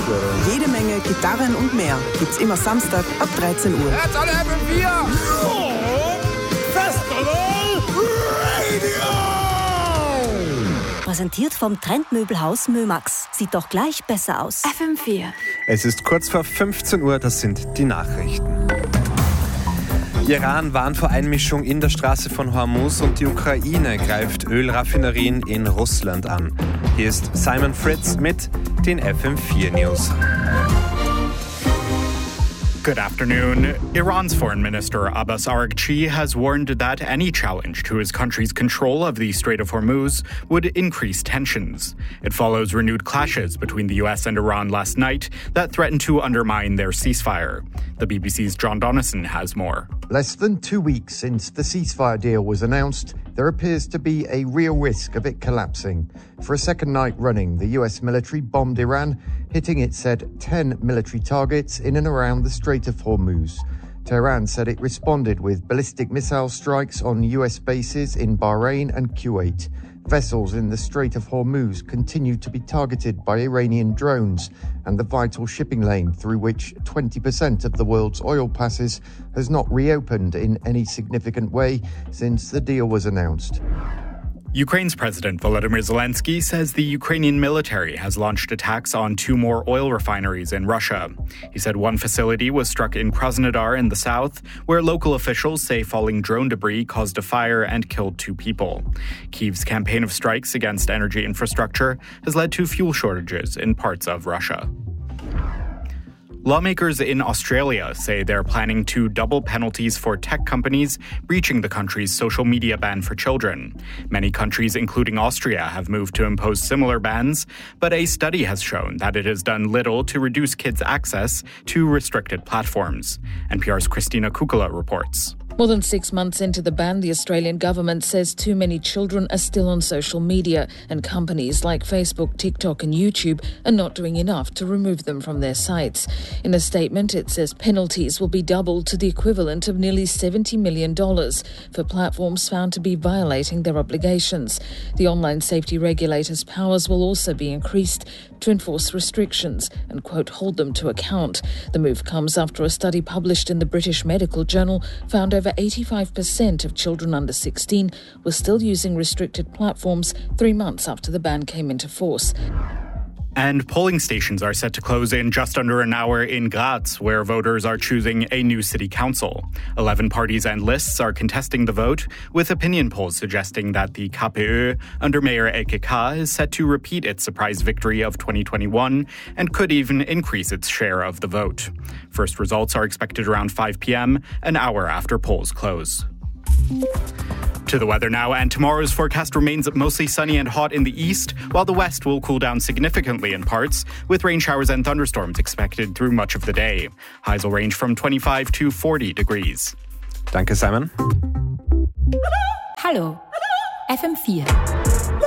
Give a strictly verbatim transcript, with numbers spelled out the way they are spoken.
Jede Menge Gitarren und mehr gibt's immer Samstag ab dreizehn Uhr. Jetzt alle F M vier! Festival Radio! Präsentiert vom Trendmöbelhaus Mömax. Sieht doch gleich besser aus. F M vier. Es ist kurz vor fünfzehn Uhr, das sind die Nachrichten. Iran warnt vor Einmischung in der Straße von Hormuz und die Ukraine greift Ölraffinerien in Russland an. Hier ist Simon Fritz mit den F M vier News. Good afternoon. Iran's Foreign Minister Abbas Araghchi has warned that any challenge to his country's control of the Strait of Hormuz would increase tensions. It follows renewed clashes between the U S and Iran last night that threatened to undermine their ceasefire. The B B C's John Donison has more. Less than two weeks since the ceasefire deal was announced, there appears to be a real risk of it collapsing. For a second night running, the U S military bombed Iran, hitting, it said, ten military targets in and around the Strait of Hormuz. Tehran said it responded with ballistic missile strikes on U S bases in Bahrain and Kuwait. Vessels in the Strait of Hormuz continue to be targeted by Iranian drones, and the vital shipping lane through which twenty percent of the world's oil passes has not reopened in any significant way since the deal was announced. Ukraine's President Volodymyr Zelensky says the Ukrainian military has launched attacks on two more oil refineries in Russia. He said one facility was struck in Krasnodar in the south, where local officials say falling drone debris caused a fire and killed two people. Kyiv's campaign of strikes against energy infrastructure has led to fuel shortages in parts of Russia. Lawmakers in Australia say they're planning to double penalties for tech companies breaching the country's social media ban for children. Many countries, including Austria, have moved to impose similar bans, but a study has shown that it has done little to reduce kids' access to restricted platforms. N P R's Christina Kukula reports. More than six months into the ban, the Australian government says too many children are still on social media, and companies like Facebook, TikTok and YouTube are not doing enough to remove them from their sites. In a statement, it says penalties will be doubled to the equivalent of nearly seventy million dollars for platforms found to be violating their obligations. The online safety regulator's powers will also be increased to enforce restrictions and, quote, hold them to account. The move comes after a study published in the British Medical Journal found over eighty-five percent of children under sixteen were still using restricted platforms three months after the ban came into force. And polling stations are set to close in just under an hour in Graz, where voters are choosing a new city council. Eleven parties and lists are contesting the vote, with opinion polls suggesting that the K P Ö, under Mayor Elke K, is set to repeat its surprise victory of twenty twenty-one and could even increase its share of the vote. First results are expected around five p.m., an hour after polls close. To the weather now, and tomorrow's forecast remains mostly sunny and hot in the east, while the west will cool down significantly in parts, with rain showers and thunderstorms expected through much of the day. Highs will range from twenty-five to forty degrees. Danke, Simon. Hallo, F M vier.